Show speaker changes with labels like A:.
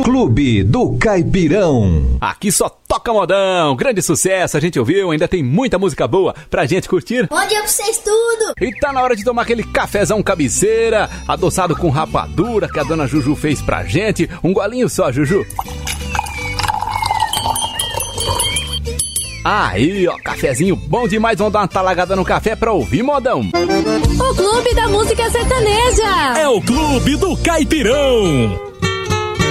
A: Clube do Caipirão.
B: Aqui só toca modão, grande sucesso, a gente ouviu, ainda tem muita música boa pra gente curtir.
C: Bom dia pra vocês tudo!
B: E tá na hora de tomar aquele cafezão cabeceira, adoçado com rapadura que a dona Juju fez pra gente. Um golinho só, Juju. Aí, ó, cafezinho bom demais, vamos dar uma talagada no café pra ouvir modão.
D: O Clube da Música Sertaneja.
E: É o Clube do Caipirão.